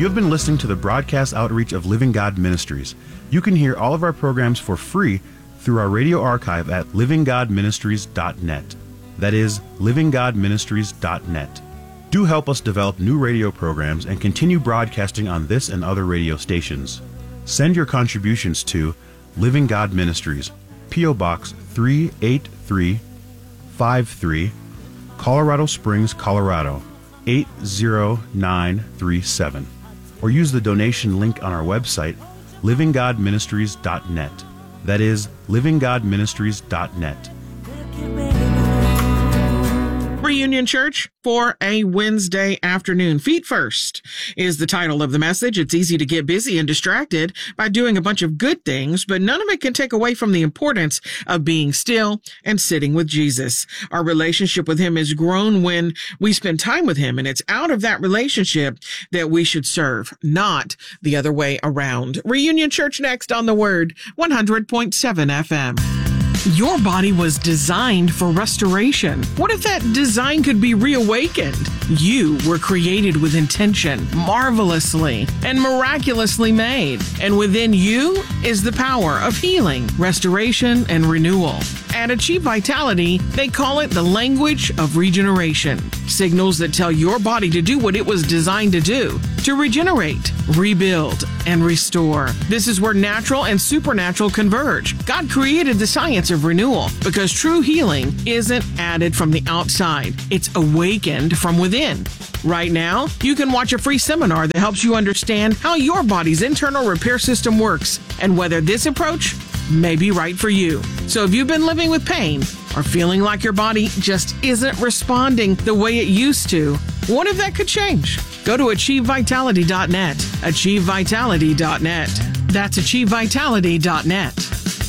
You have been listening to the broadcast outreach of Living God Ministries. You can hear all of our programs for free through our radio archive at livinggodministries.net. That is, livinggodministries.net. Do help us develop new radio programs and continue broadcasting on this and other radio stations. Send your contributions to Living God Ministries, P.O. Box 38353, Colorado Springs, Colorado 80937. Or use the donation link on our website, livinggodministries.net. That is, livinggodministries.net. Reunion Church for a Wednesday afternoon. Feet First is the title of the message. It's easy to get busy and distracted by doing a bunch of good things, but none of it can take away from the importance of being still and sitting with Jesus. Our relationship with him is grown when we spend time with him, and it's out of that relationship that we should serve, not the other way around. Reunion Church next on The Word, 100.7 FM. Your body was designed for restoration. What if that design could be reawakened? You were created with intention, marvelously and miraculously made. And within you is the power of healing, restoration, and renewal. At Achieve Vitality, they call it the language of regeneration. Signals that tell your body to do what it was designed to do, to regenerate, rebuild, and restore. This is where natural and supernatural converge. God created the science of renewal because true healing isn't added from the outside. It's awakened from within. Right now, you can watch a free seminar that helps you understand how your body's internal repair system works and whether this approach may be right for you. So if you've been living with pain or feeling like your body just isn't responding the way it used to, what if that could change? Go to AchieveVitality.net. AchieveVitality.net. That's AchieveVitality.net.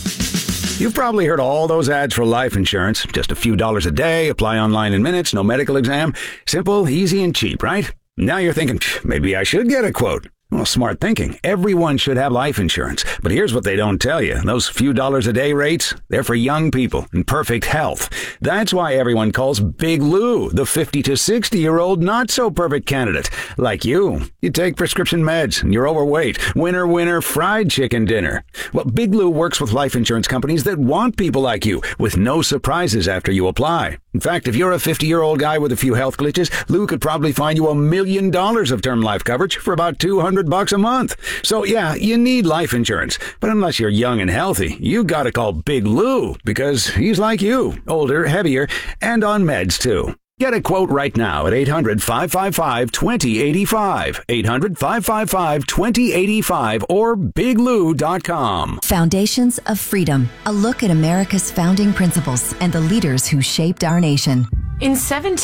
You've probably heard all those ads for life insurance. Just a few dollars a day, apply online in minutes, no medical exam. Simple, easy, and cheap, right? Now you're thinking, maybe I should get a quote. Well, smart thinking. Everyone should have life insurance. But here's what they don't tell you. Those few dollars a day rates, they're for young people in perfect health. That's why everyone calls Big Lou the 50 to 60-year-old not-so-perfect candidate. Like you. You take prescription meds and you're overweight. Winner, winner, fried chicken dinner. Well, Big Lou works with life insurance companies that want people like you with no surprises after you apply. In fact, if you're a 50-year-old guy with a few health glitches, Lou could probably find you $1 million of term life coverage for about $200 a month. So yeah, you need life insurance. But unless you're young and healthy, you gotta call Big Lou because he's like you, older, heavier, and on meds too. Get a quote right now at 800-555-2085, 800-555-2085, or biglou.com. Foundations of Freedom, a look at America's founding principles and the leaders who shaped our nation. In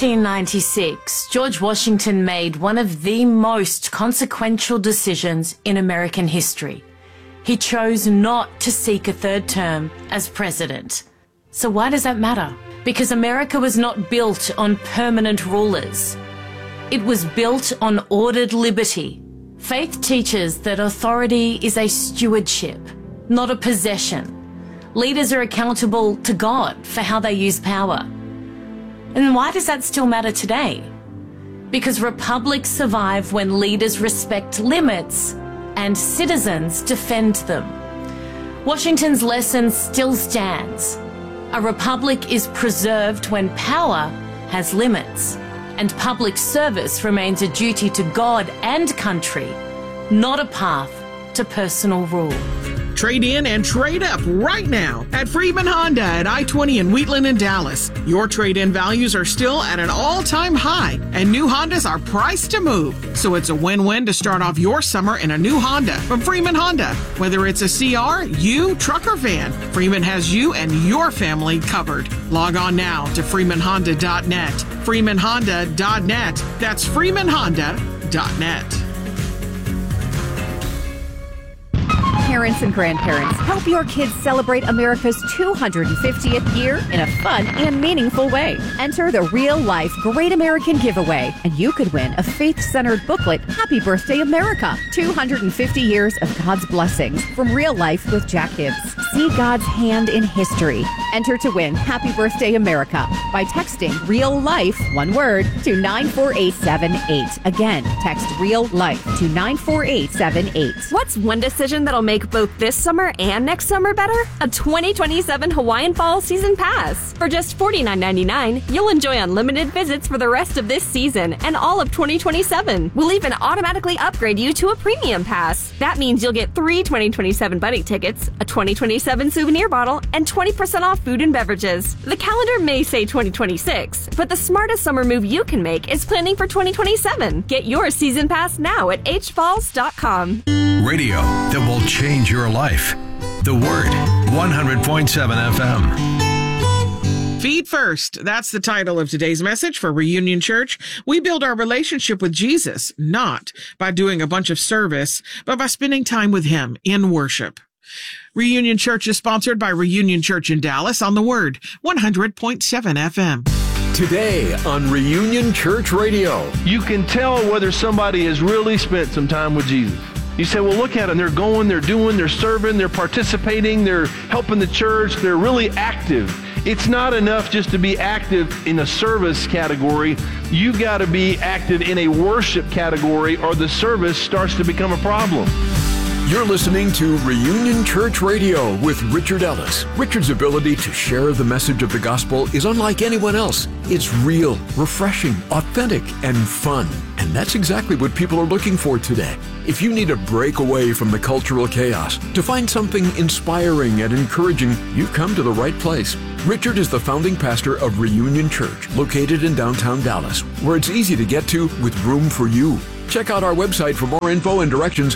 1796, George Washington made one of the most consequential decisions in American history. He chose not to seek a third term as president. So why does that matter? Because America was not built on permanent rulers. It was built on ordered liberty. Faith teaches that authority is a stewardship, not a possession. Leaders are accountable to God for how they use power. And why does that still matter today? Because republics survive when leaders respect limits and citizens defend them. Washington's lesson still stands. A republic is preserved when power has limits, and public service remains a duty to God and country, not a path to personal rule. Trade in and trade up right now at Freeman Honda at I-20 in Wheatland and Dallas. Your trade-in values are still at an all-time high, and new Hondas are priced to move. So it's a win-win to start off your summer in a new Honda from Freeman Honda. Whether it's a CR, U, truck, or van, Freeman has you and your family covered. Log on now to freemanhonda.net. freemanhonda.net. That's freemanhonda.net. parents and grandparents, help your kids celebrate America's 250th year in a fun and meaningful way. Enter the Real Life Great American Giveaway, and you could win a faith-centered booklet, Happy Birthday America, 250 years of God's blessings from Real Life with Jack Hibbs. See God's hand in history. Enter to win Happy Birthday America by texting Real Life, one word, to 94878. Again, text Real Life to 94878. What's one decision that'll make both this summer and next summer better? A 2027 Hawaiian Fall Season Pass. For just $49.99, you'll enjoy unlimited visits for the rest of this season and all of 2027. We'll even automatically upgrade you to a premium pass. That means you'll get 3 2027 bunny tickets, a 2027 souvenir bottle, and 20% off food and beverages. The calendar may say 2026, but the smartest summer move you can make is planning for 2027. Get your season pass now at hfalls.com. Radio that will change your life. The Word, 100.7 FM. Feet First. That's the title of today's message for Reunion Church. We build our relationship with Jesus, not by doing a bunch of service, but by spending time with Him in worship. Reunion Church is sponsored by Reunion Church in Dallas on the Word, 100.7 FM. Today on Reunion Church Radio. You can tell whether somebody has really spent some time with Jesus. You say, well, look at them. They're going, they're doing, they're serving, they're participating, they're helping the church, they're really active. It's not enough just to be active in a service category. You've got to be active in a worship category, or the service starts to become a problem. You're listening to Reunion Church Radio with Richard Ellis. Richard's ability to share the message of the gospel is unlike anyone else. It's real, refreshing, authentic, and fun. And that's exactly what people are looking for today. If you need a break away from the cultural chaos, to find something inspiring and encouraging, you've come to the right place. Richard is the founding pastor of Reunion Church, located in downtown Dallas, where it's easy to get to with room for you. Check out our website for more info and directions,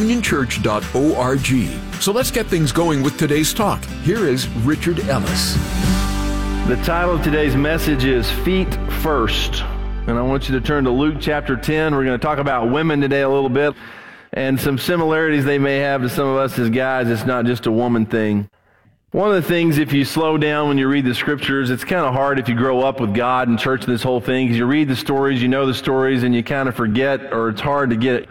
reunionchurch.org. So let's get things going with today's talk. Here is Richard Ellis. The title of today's message is Feet First. And I want you to turn to Luke chapter 10. We're going to talk about women today a little bit, and some similarities they may have to some of us as guys. It's not just a woman thing. One of the things, if you slow down when you read the scriptures, it's kind of hard if you grow up with God and church and this whole thing, because you read the stories, you know the stories, and you kind of forget, or it's hard to get it.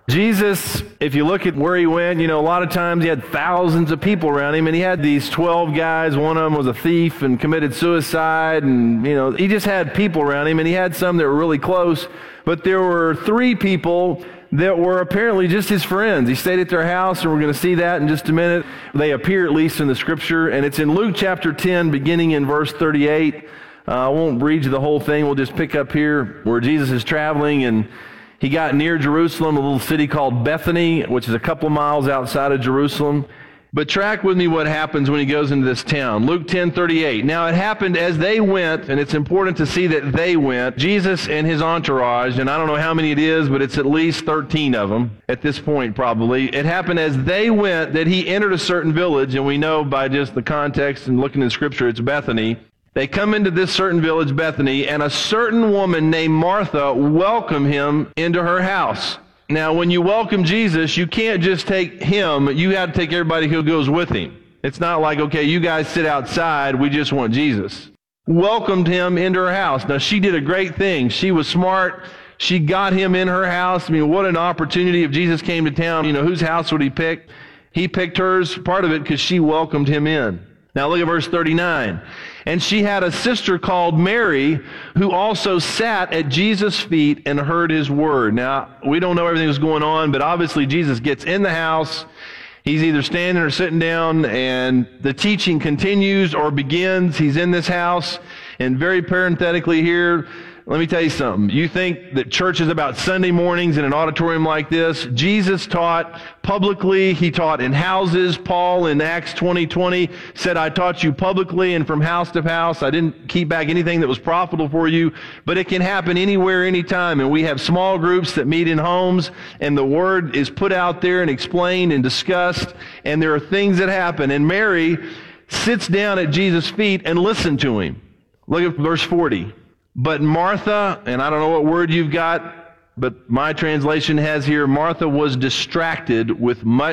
Jesus, if you look at where he went, a lot of times he had thousands of people around him, and he had these 12 guys. One of them was a thief and committed suicide, and, he just had people around him, and he had some that were really close, but there were 3 people that were apparently just his friends. He stayed at their house, and we're going to see that in just a minute. They appear at least in the scripture, and it's in Luke chapter 10, beginning in verse 38. I won't read you the whole thing. We'll just pick up here where Jesus is traveling, and he got near Jerusalem, a little city called Bethany, which is a couple of miles outside of Jerusalem. But track with me what happens when he goes into this town. Luke 10:38. Now it happened as they went, and it's important to see that they went, Jesus and his entourage, and I don't know how many it is, but it's at least 13 of them at this point probably. It happened as they went that he entered a certain village, and we know by just the context and looking at Scripture, it's Bethany. They come into this certain village, Bethany, and a certain woman named Martha welcomed him into her house. Now, when you welcome Jesus, you can't just take him. You have to take everybody who goes with him. It's not like, okay, you guys sit outside. We just want Jesus. Welcomed him into her house. Now, she did a great thing. She was smart. She got him in her house. I mean, what an opportunity if Jesus came to town. Whose house would he pick? He picked hers, part of it, because she welcomed him in. Now, look at verse 39. And she had a sister called Mary, who also sat at Jesus' feet and heard his word. Now, we don't know everything that's going on, but obviously Jesus gets in the house. He's either standing or sitting down, and the teaching continues or begins. He's in this house, and very parenthetically here, let me tell you something. You think that church is about Sunday mornings in an auditorium like this? Jesus taught publicly. He taught in houses. Paul in Acts 20:20 said, I taught you publicly and from house to house. I didn't keep back anything that was profitable for you, but it can happen anywhere, anytime. And we have small groups that meet in homes, and the word is put out there and explained and discussed, and there are things that happen. And Mary sits down at Jesus' feet and listened to him. Look at verse 40. But Martha, and I don't know what word you've got, but my translation has here, Martha was distracted with much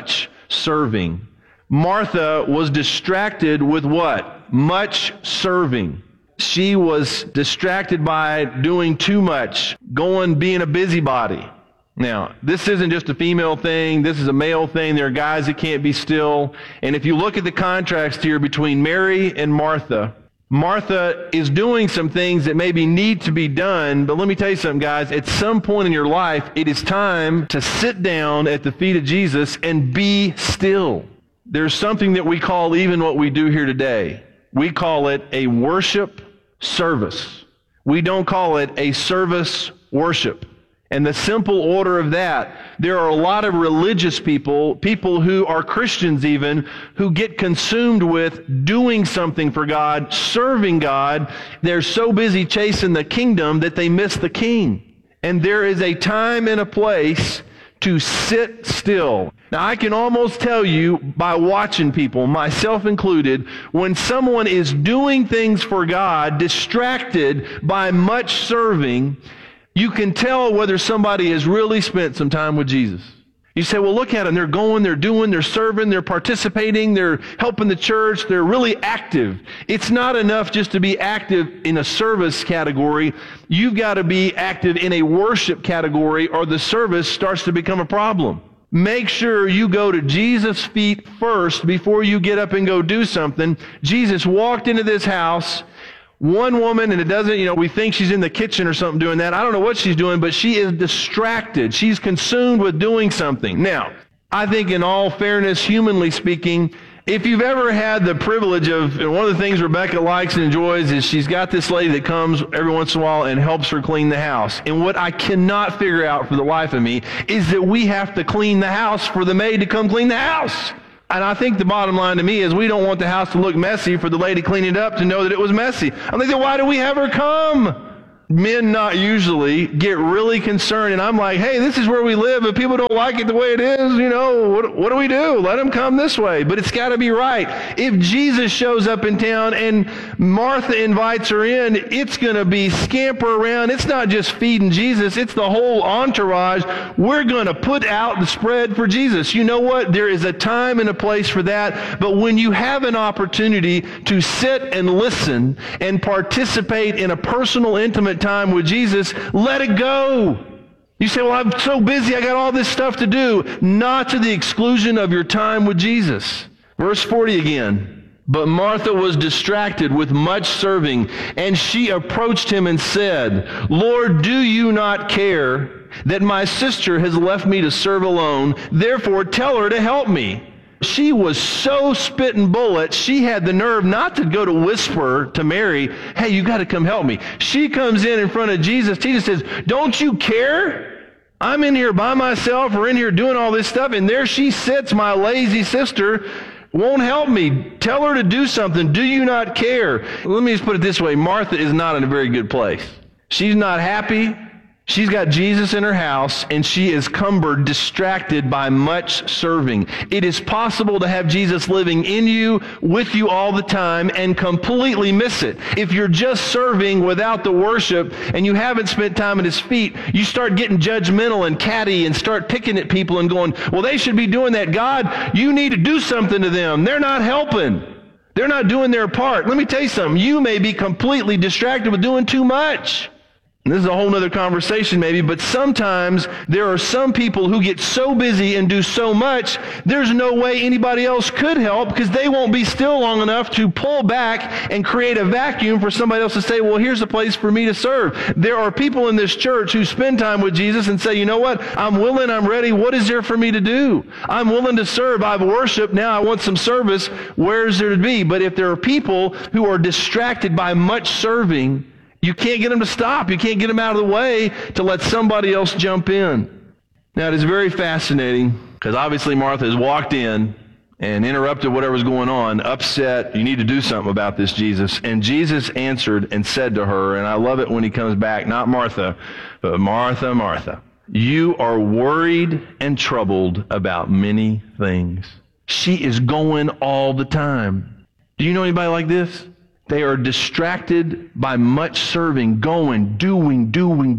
serving. Martha was distracted with what? Much serving. She was distracted by doing too much, being a busybody. Now, this isn't just a female thing. This is a male thing. There are guys that can't be still. And if you look at the contrast here between Mary and Martha, Martha is doing some things that maybe need to be done, but let me tell you something, guys. At some point in your life, it is time to sit down at the feet of Jesus and be still. There's something that we call even what we do here today. We call it a worship service. We don't call it a service worship. And the simple order of that, there are a lot of religious people who are Christians even, who get consumed with doing something for God, serving God. They're so busy chasing the kingdom that they miss the king. And there is a time and a place to sit still. Now, I can almost tell you by watching people, myself included, when someone is doing things for God, distracted by much serving, you can tell whether somebody has really spent some time with Jesus. You say, well, look at them. They're going, they're doing, they're serving, they're participating, they're helping the church, they're really active. It's not enough just to be active in a service category. You've got to be active in a worship category, or the service starts to become a problem. Make sure you go to Jesus' feet first before you get up and go do something. Jesus walked into this house. One woman, and it doesn't, we think she's in the kitchen or something doing that. I don't know what she's doing, but she is distracted. She's consumed with doing something. Now, I think in all fairness, humanly speaking, if you've ever had the privilege of, and one of the things Rebecca likes and enjoys is she's got this lady that comes every once in a while and helps her clean the house. And what I cannot figure out for the life of me is that we have to clean the house for the maid to come clean the house. And I think the bottom line to me is we don't want the house to look messy for the lady cleaning it up to know that it was messy. I'm thinking, why do we have her come? Men not usually get really concerned, and I'm like, hey, this is where we live. If people don't like it the way it is, what do we do? Let them come this way. But it's got to be right. If Jesus shows up in town and Martha invites her in, it's going to be scamper around. It's not just feeding Jesus. It's the whole entourage. We're going to put out the spread for Jesus. You know what? There is a time and a place for that. But when you have an opportunity to sit and listen and participate in a personal, intimate time with Jesus, let it go. You say, well, I'm so busy, I got all this stuff to do. Not to the exclusion of your time with Jesus. Verse 40 again. But Martha was distracted with much serving, and she approached him and said, Lord, do you not care that my sister has left me to serve alone? Therefore, tell her to help me. She was so spitting bullets, she had the nerve not to go to whisper to Mary, hey, you got to come help me. She comes in front of Jesus. Jesus says, don't you care? I'm in here by myself, or in here doing all this stuff, and there she sits, my lazy sister, won't help me. Tell her to do something. Do you not care? Let me just put it this way. Martha is not in a very good place. She's not happy. She's got Jesus in her house, and she is cumbered, distracted by much serving. It is possible to have Jesus living in you, with you all the time, and completely miss it. If you're just serving without the worship, and you haven't spent time at his feet, you start getting judgmental and catty and start picking at people and going, well, they should be doing that. God, you need to do something to them. They're not helping. They're not doing their part. Let me tell you something. You may be completely distracted with doing too much. And this is a whole other conversation maybe, but sometimes there are some people who get so busy and do so much, there's no way anybody else could help because they won't be still long enough to pull back and create a vacuum for somebody else to say, well, here's a place for me to serve. There are people in this church who spend time with Jesus and say, you know what? I'm willing, I'm ready. What is there for me to do? I'm willing to serve. I've worshiped. Now I want some service. Where's there to be? But if there are people who are distracted by much serving, you can't get them to stop. You can't get them out of the way to let somebody else jump in. Now, it is very fascinating because obviously Martha has walked in and interrupted whatever's going on, upset. You need to do something about this, Jesus. And Jesus answered and said to her, and I love it when he comes back, not Martha, but Martha, Martha, you are worried and troubled about many things. She is going all the time. Do you know anybody like this? They are distracted by much serving, going, doing.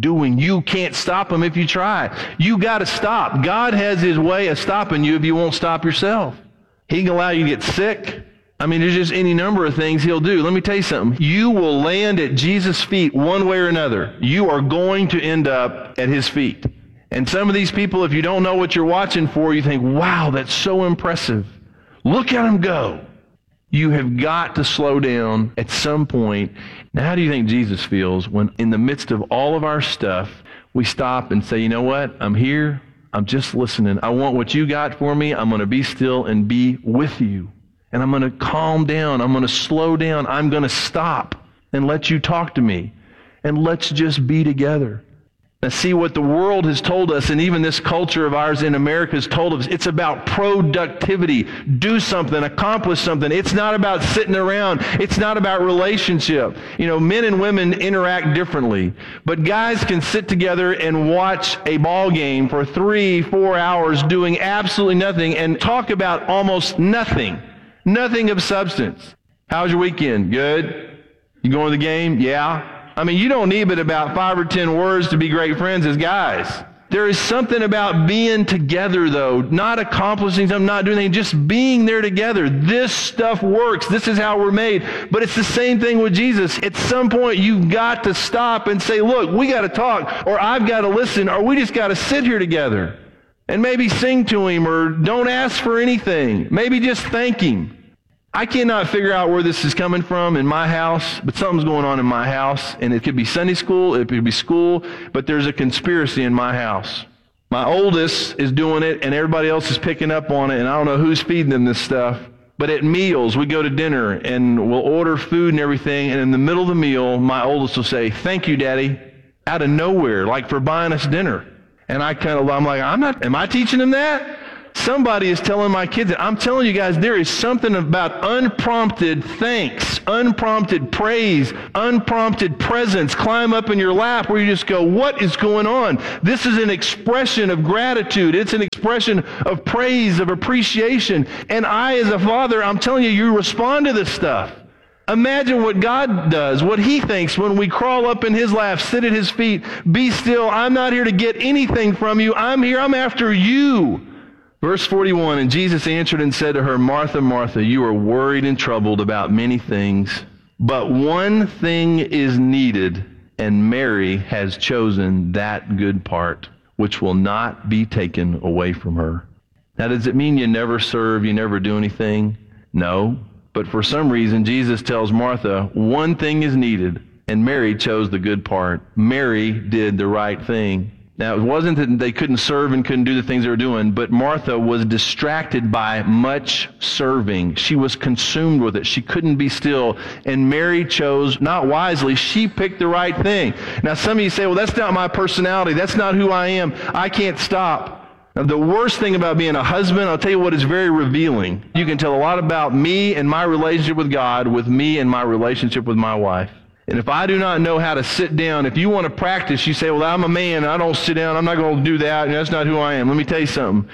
You can't stop them if you try. You got to stop. God has his way of stopping you if you won't stop yourself. He can allow you to get sick. I mean, there's just any number of things he'll do. Let me tell you something. You will land at Jesus' feet one way or another. You are going to end up at his feet. And some of these people, if you don't know what you're watching for, you think, wow, that's so impressive. Look at them go. You have got to slow down at some point. Now, how do you think Jesus feels when in the midst of all of our stuff, we stop and say, you know what? I'm here. I'm just listening. I want what you got for me. I'm going to be still and be with you. And I'm going to calm down. I'm going to slow down. I'm going to stop and let you talk to me. And let's just be together. Now, see what the world has told us, and even this culture of ours in America has told us, it's about productivity. Do something, accomplish something. It's not about sitting around. It's not about relationship. You know, men and women interact differently. But guys can sit together and watch a ball game for 3-4 hours doing absolutely nothing and talk about almost nothing. Nothing of substance. How's your weekend? Good? You going to the game? Yeah. I mean, you don't need but about 5 or 10 words to be great friends as guys. There is something about being together, though, not accomplishing something, not doing anything, just being there together. This stuff works. This is how we're made. But it's the same thing with Jesus. At some point, you've got to stop and say, look, we got to talk, or I've got to listen, or we just got to sit here together and maybe sing to him, or don't ask for anything. Maybe just thank him. I cannot figure out where this is coming from in my house, but something's going on in my house, and it could be Sunday school, it could be school, but there's a conspiracy in my house. My oldest is doing it, and everybody else is picking up on it, and I don't know who's feeding them this stuff. But at meals, we go to dinner, and we'll order food and everything, and in the middle of the meal, my oldest will say, "Thank you, Daddy," out of nowhere, like for buying us dinner. And I'm like, am I teaching them that? Somebody is telling my kids that. I'm telling you guys, there is something about unprompted thanks, unprompted praise, unprompted presence climb up in your lap where you just go, what is going on? This is an expression of gratitude. It's an expression of praise, of appreciation. And I, as a father, I'm telling you, you respond to this stuff. Imagine what God does, what he thinks when we crawl up in his lap, sit at his feet, be still. I'm not here to get anything from you. I'm here. I'm after you. Verse 41, and Jesus answered and said to her, "Martha, Martha, you are worried and troubled about many things, but one thing is needed, and Mary has chosen that good part, which will not be taken away from her." Now, does it mean you never serve, you never do anything? No. But for some reason, Jesus tells Martha, one thing is needed, and Mary chose the good part. Mary did the right thing. Now, it wasn't that they couldn't serve and couldn't do the things they were doing, but Martha was distracted by much serving. She was consumed with it. She couldn't be still. And Mary chose, not wisely, she picked the right thing. Now, some of you say, well, that's not my personality. That's not who I am. I can't stop. Now, the worst thing about being a husband, I'll tell you what, is very revealing. You can tell a lot about me and my relationship with God with me and my relationship with my wife. And if I do not know how to sit down, if you want to practice, you say, well, I'm a man, I don't sit down, I'm not going to do that, and that's not who I am. Let me tell you something.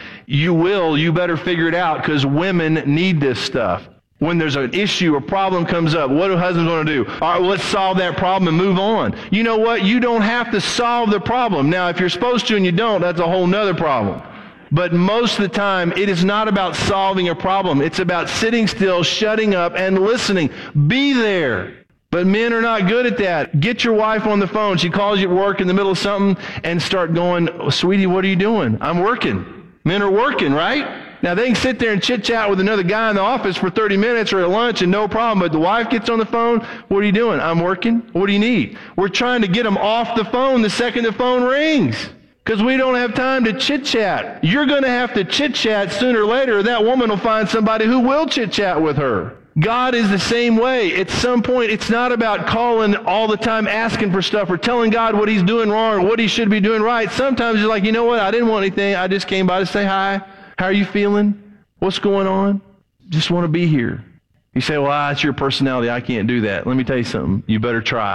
You better figure it out, because women need this stuff. When there's an issue or problem comes up, what do husbands want to do? All right, well, let's solve that problem and move on. You know what? You don't have to solve the problem. Now, if you're supposed to and you don't, that's a whole nother problem. But most of the time, it is not about solving a problem. It's about sitting still, shutting up, and listening. Be there. But men are not good at that. Get your wife on the phone. She calls you at work in the middle of something and start going, oh, sweetie, what are you doing? I'm working. Men are working, right? Now, they can sit there and chit-chat with another guy in the office for 30 minutes or at lunch and no problem. But the wife gets on the phone. What are you doing? I'm working. What do you need? We're trying to get them off the phone the second the phone rings, because we don't have time to chit-chat. You're going to have to chit-chat sooner or later. That woman will find somebody who will chit-chat with her. God is the same way. At some point, it's not about calling all the time, asking for stuff, or telling God what he's doing wrong or what he should be doing right. Sometimes you're like, you know what? I didn't want anything. I just came by to say hi. How are you feeling? What's going on? Just want to be here. You say, well, it's your personality. I can't do that. Let me tell you something. You better try.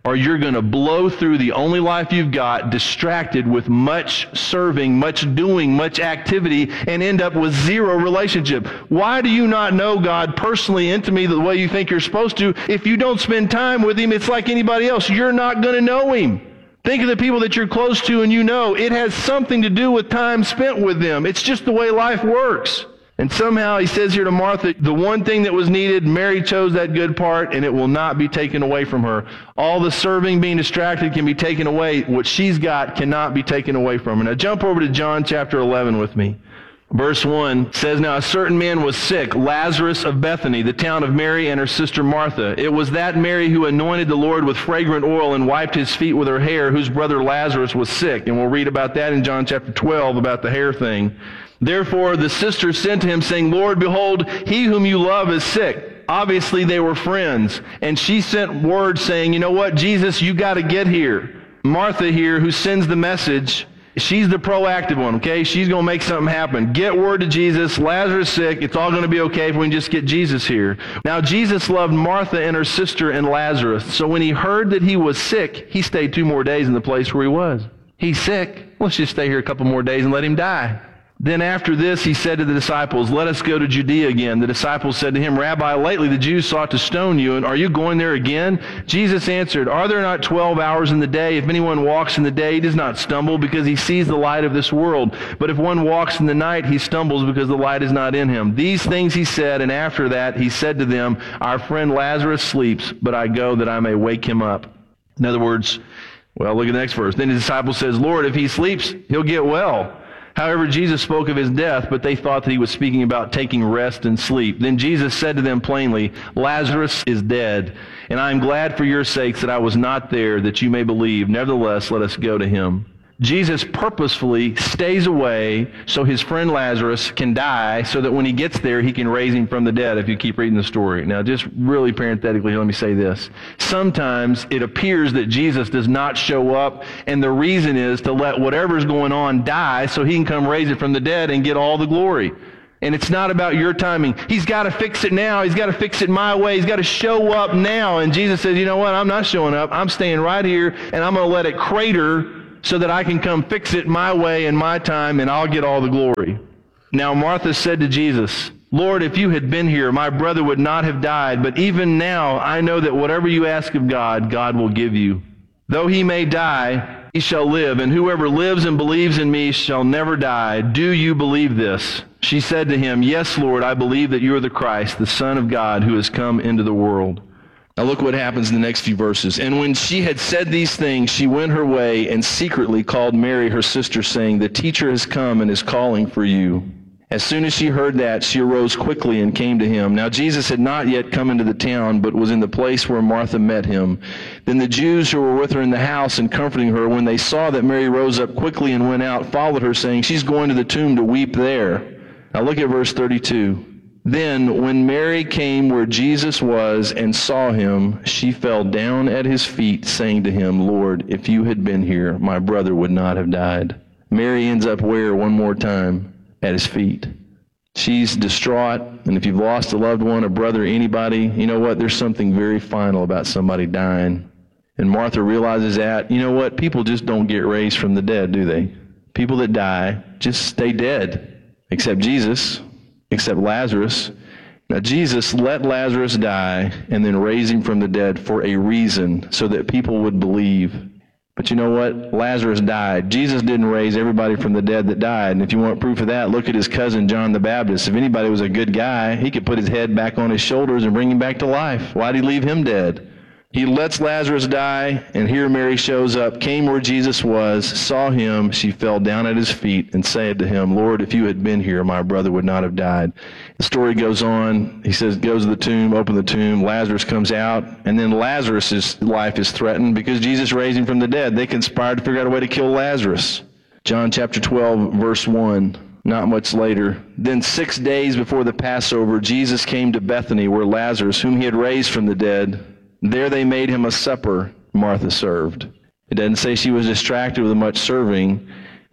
or you're going to blow through the only life you've got, distracted with much serving, much doing, much activity, and end up with zero relationship. Why do you not know God personally, intimately, the way you think you're supposed to? If you don't spend time with Him, it's like anybody else. You're not going to know Him. Think of the people that you're close to and you know. It has something to do with time spent with them. It's just the way life works. And somehow he says here to Martha, the one thing that was needed, Mary chose that good part, and it will not be taken away from her. All the serving, being distracted can be taken away. What she's got cannot be taken away from her. Now jump over to John chapter 11 with me. Verse 1 says, Now a certain man was sick, Lazarus of Bethany, the town of Mary and her sister Martha. It was that Mary who anointed the Lord with fragrant oil and wiped his feet with her hair, whose brother Lazarus was sick. And we'll read about that in John chapter 12, about the hair thing. Therefore the sisters sent to him, saying, Lord, behold, he whom you love is sick. Obviously they were friends. And she sent word saying, you know what, Jesus, you got to get here. Martha here, who sends the message, she's the proactive one, okay? She's going to make something happen. Get word to Jesus. Lazarus is sick. It's all going to be okay if we can just get Jesus here. Now, Jesus loved Martha and her sister and Lazarus. So when he heard that he was sick, he stayed 2 more days in the place where he was. He's sick. Let's just stay here a couple more days and let him die. Then after this, he said to the disciples, let us go to Judea again. The disciples said to him, Rabbi, lately the Jews sought to stone you, and are you going there again? Jesus answered, Are there not 12 hours in the day? If anyone walks in the day, he does not stumble, because he sees the light of this world. But if one walks in the night, he stumbles, because the light is not in him. These things he said, and after that he said to them, Our friend Lazarus sleeps, but I go that I may wake him up. In other words, well, look at the next verse. Then the disciple says, Lord, if he sleeps, he'll get well. However, Jesus spoke of his death, but they thought that he was speaking about taking rest and sleep. Then Jesus said to them plainly, Lazarus is dead, and I am glad for your sakes that I was not there, that you may believe. Nevertheless, let us go to him. Jesus purposefully stays away so his friend Lazarus can die, so that when he gets there, he can raise him from the dead, if you keep reading the story. Now, just really parenthetically, let me say this. Sometimes it appears that Jesus does not show up, and the reason is to let whatever's going on die so he can come raise it from the dead and get all the glory. And it's not about your timing. He's got to fix it now. He's got to fix it my way. He's got to show up now. And Jesus says, you know what? I'm not showing up. I'm staying right here, and I'm going to let it crater so that I can come fix it my way and my time, and I'll get all the glory. Now Martha said to Jesus, Lord, if you had been here, my brother would not have died. But even now I know that whatever you ask of God, God will give you. Though he may die, he shall live, and whoever lives and believes in me shall never die. Do you believe this? She said to him, Yes, Lord, I believe that you are the Christ, the Son of God, who has come into the world. Now look what happens in the next few verses. And when she had said these things, she went her way and secretly called Mary, her sister, saying, The teacher has come and is calling for you. As soon as she heard that, she arose quickly and came to him. Now Jesus had not yet come into the town, but was in the place where Martha met him. Then the Jews who were with her in the house and comforting her, when they saw that Mary rose up quickly and went out, followed her, saying, She's going to the tomb to weep there. Now look at verse 32. Then, when Mary came where Jesus was and saw him, she fell down at his feet, saying to him, Lord, if you had been here, my brother would not have died. Mary ends up where one more time? At his feet. She's distraught, and if you've lost a loved one, a brother, anybody, you know what? There's something very final about somebody dying. And Martha realizes that, you know what? People just don't get raised from the dead, do they? People that die just stay dead, except Jesus. Except Lazarus. Now Jesus let Lazarus die and then raise him from the dead for a reason, so that people would believe. But you know what? Lazarus died. Jesus didn't raise everybody from the dead that died. And if you want proof of that, look at his cousin John the Baptist. If anybody was a good guy, he could put his head back on his shoulders and bring him back to life. Why'd he leave him dead? He lets Lazarus die, and here Mary shows up, came where Jesus was, saw him. She fell down at his feet and said to him, Lord, if you had been here, my brother would not have died. The story goes on. He says, goes to the tomb, open the tomb. Lazarus comes out, and then Lazarus' life is threatened because Jesus raised him from the dead. They conspired to figure out a way to kill Lazarus. John chapter 12, verse 1. Not much later. Then 6 days before the Passover, Jesus came to Bethany, where Lazarus, whom he had raised from the dead, there they made him a supper. Martha served. It doesn't say she was distracted with much serving.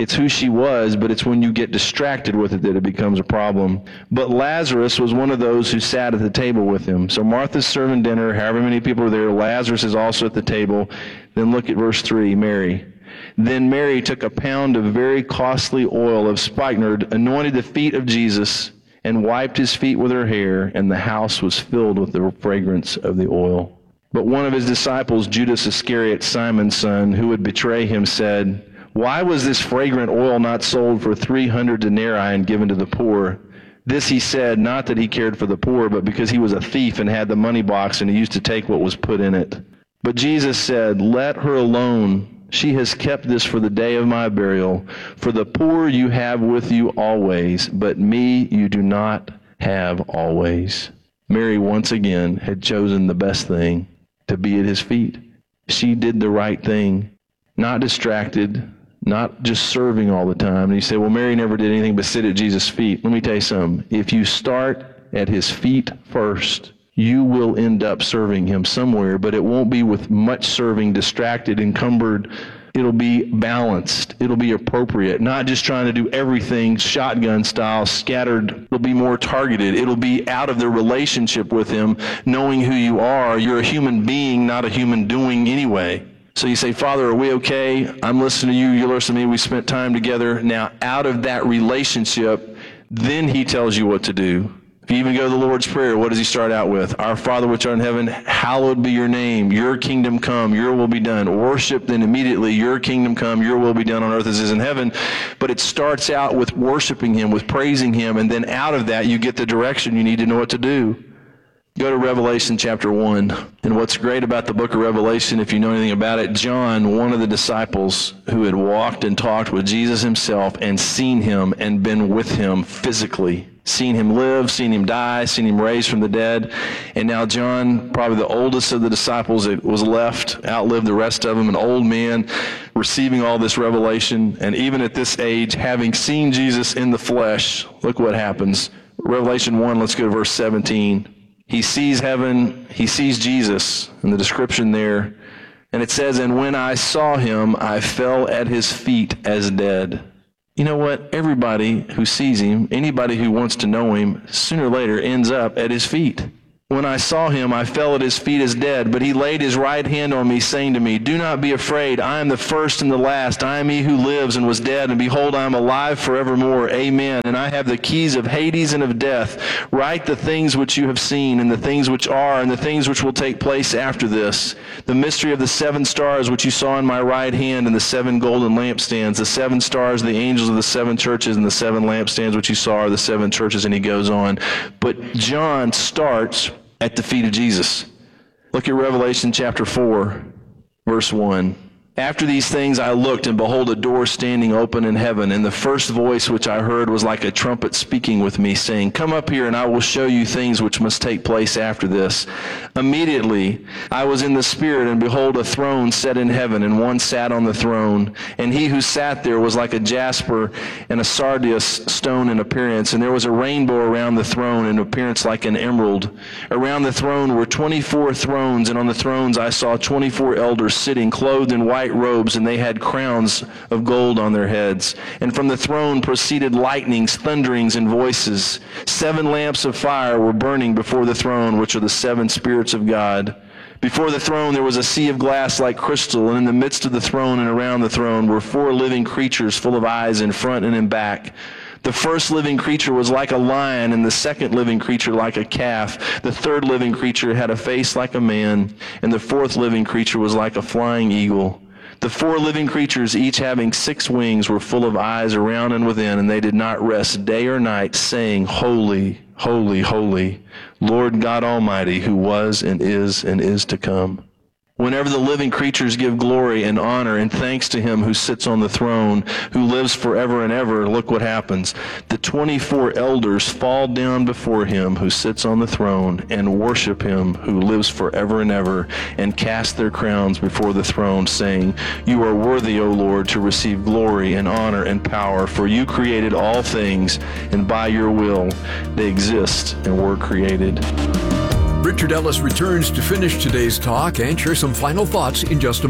It's who she was, but it's when you get distracted with it that it becomes a problem. But Lazarus was one of those who sat at the table with him. So Martha's serving dinner, however many people are there. Lazarus is also at the table. Then look at verse 3, Mary. Then Mary took a pound of very costly oil of spikenard, anointed the feet of Jesus, and wiped his feet with her hair, and the house was filled with the fragrance of the oil. But one of his disciples, Judas Iscariot, Simon's son, who would betray him, said, "Why was this fragrant oil not sold for 300 denarii and given to the poor?" This he said, not that he cared for the poor, but because he was a thief and had the money box, and he used to take what was put in it. But Jesus said, "Let her alone. She has kept this for the day of my burial. For the poor you have with you always, but me you do not have always." Mary once again had chosen the best thing, to be at his feet. She did the right thing, not distracted, not just serving all the time. And you say, well, Mary never did anything but sit at Jesus' feet. Let me tell you something. If you start at his feet first, you will end up serving him somewhere, but it won't be with much serving, distracted, encumbered. It'll be balanced. It'll be appropriate. Not just trying to do everything shotgun style, scattered. It'll be more targeted. It'll be out of the relationship with him, knowing who you are. You're a human being, not a human doing anyway. So you say, Father, are we okay? I'm listening to you. You listen to me. We spent time together. Now, out of that relationship, then he tells you what to do. If you even go to the Lord's Prayer, what does he start out with? Our Father which art in heaven, hallowed be your name. Your kingdom come, your will be done. Worship, then immediately, your kingdom come, your will be done on earth as it is in heaven. But it starts out with worshiping him, with praising him, and then out of that you get the direction you need to know what to do. Go to Revelation chapter 1. And what's great about the book of Revelation, if you know anything about it, John, one of the disciples who had walked and talked with Jesus himself and seen him and been with him physically, seen him live, seen him die, seen him raised from the dead. And now John, probably the oldest of the disciples that was left, outlived the rest of them, an old man receiving all this revelation. And even at this age, having seen Jesus in the flesh, look what happens. Revelation 1, let's go to verse 17. He sees heaven, he sees Jesus, in the description there. And it says, "And when I saw him, I fell at his feet as dead." You know what? Everybody who sees him, anybody who wants to know him, sooner or later ends up at his feet. "When I saw him, I fell at his feet as dead, but he laid his right hand on me, saying to me, 'Do not be afraid. I am the first and the last. I am he who lives and was dead, and behold, I am alive forevermore. Amen. And I have the keys of Hades and of death. Write the things which you have seen, and the things which are, and the things which will take place after this. The mystery of the 7 stars which you saw in my right hand, and the 7 golden lampstands. The 7 stars, the angels of the 7 churches, and the 7 lampstands which you saw are the 7 churches.'" And he goes on. But John starts at the feet of Jesus. Look at Revelation chapter 4, verse 1. "After these things I looked, and behold, a door standing open in heaven. And the first voice which I heard was like a trumpet speaking with me, saying, 'Come up here, and I will show you things which must take place after this.' Immediately I was in the Spirit, and behold, a throne set in heaven, and one sat on the throne. And he who sat there was like a jasper and a sardius stone in appearance. And there was a rainbow around the throne, in appearance like an emerald. Around the throne were 24 thrones, and on the thrones I saw 24 elders sitting, clothed in white robes, and they had crowns of gold on their heads. And from the throne proceeded lightnings, thunderings, and voices. 7 lamps of fire were burning before the throne, which are the 7 spirits of God. Before the throne there was a sea of glass like crystal, and in the midst of the throne and around the throne were 4 living creatures full of eyes in front and in back. The first living creature was like a lion, and the second living creature like a calf. The third living creature had a face like a man, and the fourth living creature was like a flying eagle. The 4 living creatures, each having 6 wings, were full of eyes around and within, and they did not rest day or night, saying, 'Holy, holy, holy, Lord God Almighty, who was and is to come.'" Whenever the living creatures give glory and honor and thanks to him who sits on the throne, who lives forever and ever, look what happens. The 24 elders fall down before him who sits on the throne and worship him who lives forever and ever, and cast their crowns before the throne, saying, "You are worthy, O Lord, to receive glory and honor and power, for you created all things, and by your will they exist and were created." Richard Ellis returns to finish today's talk and share some final thoughts in just a moment.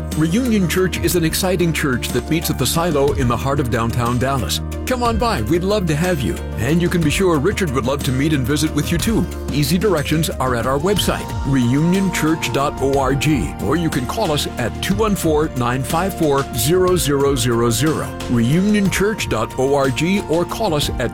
Reunion Church is an exciting church that meets at the Silo in the heart of downtown Dallas. Come on by, we'd love to have you. And you can be sure Richard would love to meet and visit with you too. Easy directions are at our website, reunionchurch.org, or you can call us at 214-954-0000, reunionchurch.org, or call us at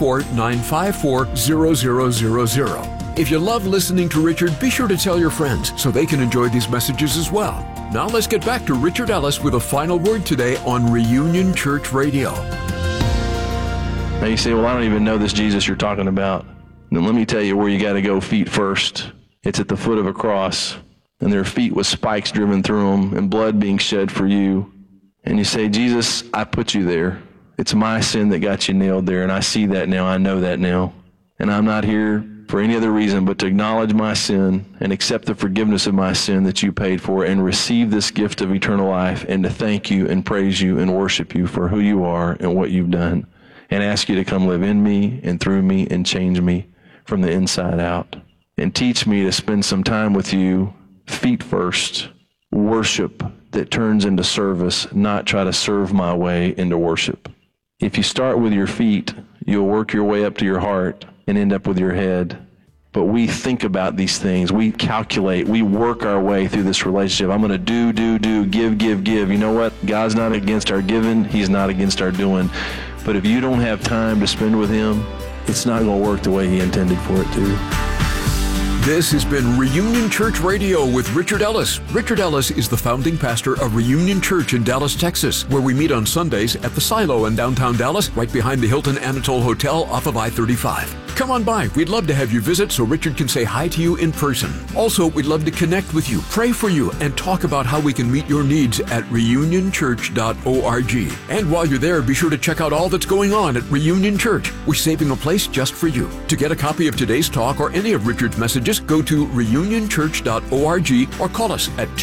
214-954-0000. If you love listening to Richard, be sure to tell your friends so they can enjoy these messages as well. Now let's get back to Richard Ellis with a final word today on Reunion Church Radio. Now you say, well, I don't even know this Jesus you're talking about. Then let me tell you where you got to go feet first. It's at the foot of a cross, and their feet with spikes driven through them and blood being shed for you. And you say, Jesus, I put you there. It's my sin that got you nailed there, and I see that now. I know that now. And I'm not here for any other reason but to acknowledge my sin and accept the forgiveness of my sin that you paid for and receive this gift of eternal life and to thank you and praise you and worship you for who you are and what you've done, and ask you to come live in me and through me and change me from the inside out. And teach me to spend some time with you, feet first, worship that turns into service, not try to serve my way into worship. If you start with your feet, you'll work your way up to your heart and end up with your head. But we think about these things. We calculate. We work our way through this relationship. I'm going to do, give. You know what? God's not against our giving. He's not against our doing. But if you don't have time to spend with him, it's not going to work the way he intended for it to. This has been Reunion Church Radio with Richard Ellis. Richard Ellis is the founding pastor of Reunion Church in Dallas, Texas, where we meet on Sundays at the Silo in downtown Dallas, right behind the Hilton Anatole Hotel off of I-35. Come on by. We'd love to have you visit so Richard can say hi to you in person. Also, we'd love to connect with you, pray for you, and talk about how we can meet your needs at reunionchurch.org. And while you're there, be sure to check out all that's going on at Reunion Church. We're saving a place just for you. To get a copy of today's talk or any of Richard's messages, go to reunionchurch.org or call us at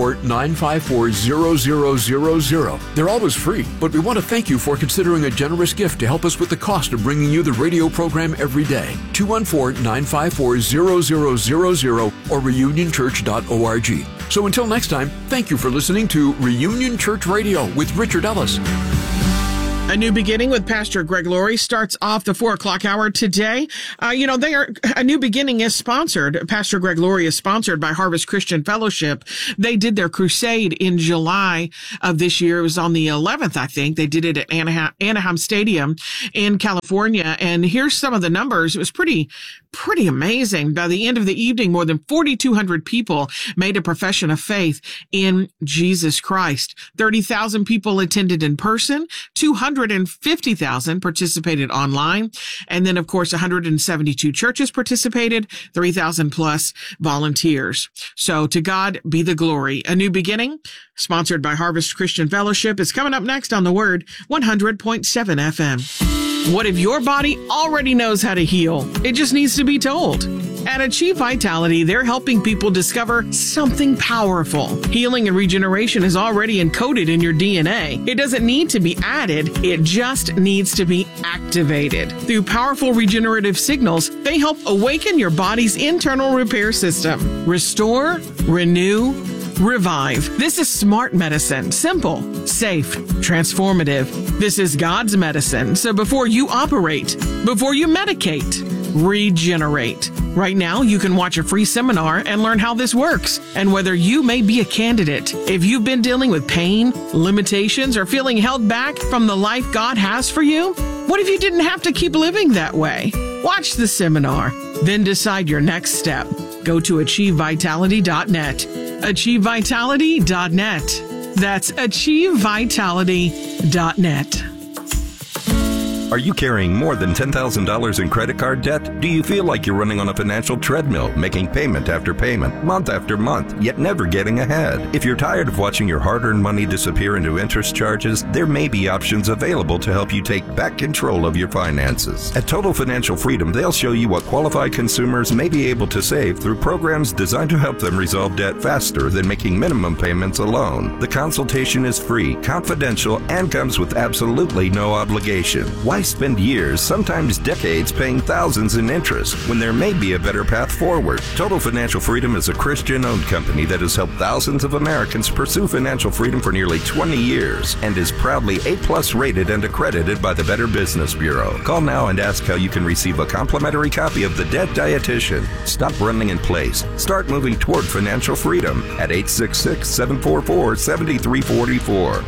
214-954-0000. They're always free, but we want to thank you for considering a generous gift to help us with the cost of bringing you the radio program every day. 214-954-0000 or reunionchurch.org. So until next time, thank you for listening to Reunion Church Radio with Richard Ellis. A New Beginning with Pastor Greg Laurie starts off the 4 o'clock hour today. A New Beginning is sponsored. Pastor Greg Laurie is sponsored by Harvest Christian Fellowship. They did their crusade in July of this year. It was on the 11th, I think. They did it at Anaheim Stadium in California. And here's some of the numbers. It was pretty amazing. By the end of the evening, more than 4,200 people made a profession of faith in Jesus Christ. 30,000 people attended in person. 250,000 participated online. And then, of course, 172 churches participated, 3,000 plus volunteers. So to God be the glory. A New Beginning, sponsored by Harvest Christian Fellowship, is coming up next on The Word, 100.7 FM. What if your body already knows how to heal? It just needs to be told. At Achieve Vitality, they're helping people discover something powerful. Healing and regeneration is already encoded in your DNA. It doesn't need to be added. It just needs to be activated. Through powerful regenerative signals, they help awaken your body's internal repair system. Restore, renew, revive. This is smart medicine. Simple, safe, transformative. This is God's medicine. So before you operate, before you medicate, regenerate. Right now, you can watch a free seminar and learn how this works and whether you may be a candidate. If you've been dealing with pain, limitations, or feeling held back from the life God has for you, what if you didn't have to keep living that way? Watch the seminar, then decide your next step. Go to achievevitality.net. achievevitality.net. That's achievevitality.net. Are you carrying more than $10,000 in credit card debt? Do you feel like you're running on a financial treadmill, making payment after payment, month after month, yet never getting ahead? If you're tired of watching your hard-earned money disappear into interest charges, there may be options available to help you take back control of your finances. At Total Financial Freedom, they'll show you what qualified consumers may be able to save through programs designed to help them resolve debt faster than making minimum payments alone. The consultation is free, confidential, and comes with absolutely no obligation. Why Why spend years, sometimes decades, paying thousands in interest when there may be a better path forward? Total Financial Freedom is a Christian-owned company that has helped thousands of Americans pursue financial freedom for nearly 20 years and is proudly A+ rated and accredited by the Better Business Bureau. Call now and ask how you can receive a complimentary copy of The Debt Dietitian. Stop running in place. Start moving toward financial freedom at 866-744-7344.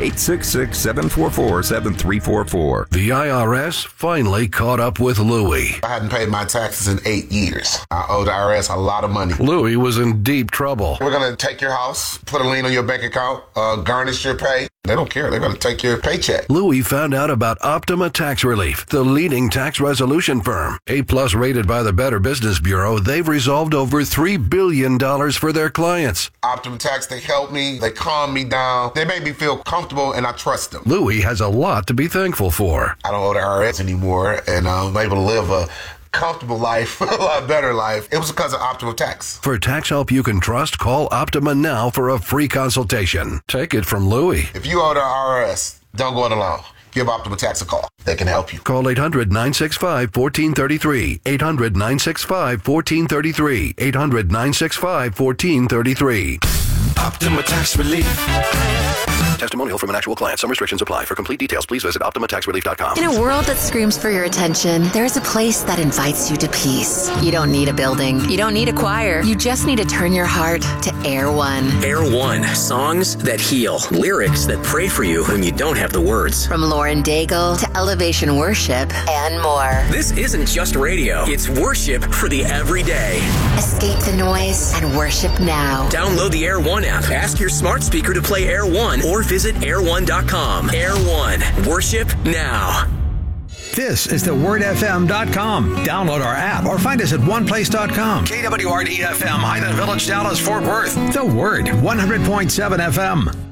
866-744-7344. The IRS finally caught up with Louie. I hadn't paid my taxes in 8 years. I owe the IRS a lot of money. Louie was in deep trouble. We're going to take your house, put a lien on your bank account, garnish your pay. They don't care. They're going to take your paycheck. Louie found out about Optima Tax Relief, the leading tax resolution firm. A+ rated by the Better Business Bureau, they've resolved over $3 billion for their clients. Optima Tax, they help me. They calm me down. They make me feel comfortable, and I trust them. Louie has a lot to be thankful for. I don't owe the IRS anymore, and I'm able to live a comfortable life, a lot better life. It was because of Optima Tax. For tax help you can trust, call Optima now for a free consultation. Take it from Louie. If you owe the IRS, don't go it alone. Give Optima Tax a call. They can help you. Call 800-965-1433. 800-965-1433. 800-965-1433. Optima Tax Relief. Testimonial from an actual client. Some restrictions apply. For complete details, please visit OptimaTaxRelief.com. In a world that screams for your attention, there's a place that invites you to peace. You don't need a building. You don't need a choir. You just need to turn your heart to Air One. Air One. Songs that heal. Lyrics that pray for you when you don't have the words. From Lauren Daigle to Elevation Worship and more. This isn't just radio. It's worship for the everyday. Escape the noise and worship now. Download the Air One app. Ask your smart speaker to play Air One or visit air1.com. Air One. Worship now. This is thewordfm.com. Download our app or find us at oneplace.com. KWRD-FM, Highland Village, Dallas, Fort Worth. The Word, 100.7 FM.